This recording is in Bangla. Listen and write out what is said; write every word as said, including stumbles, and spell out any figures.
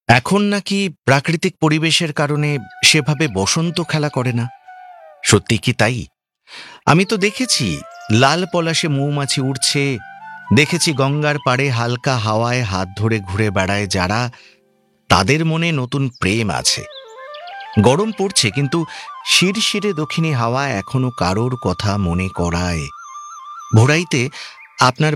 এখন নাকি প্রাকৃতিক পরিবেশের কারণে সেভাবে বসন্ত খেলা করে না। সত্যি কি তাই? আমি তো দেখেছি লাল পলাশে মৌমাছি উড়ছে, দেখেছি গঙ্গার পাড়ে হালকা হাওয়ায় হাত ধরে ঘুরে বেড়ায় যারা, তাদের মনে নতুন প্রেম আছে। গরম পড়ছে কিন্তু শিরশিরে দক্ষিণী হাওয়া এখনো কারোর কথা মনে করায়। ভোরাইতে আপনার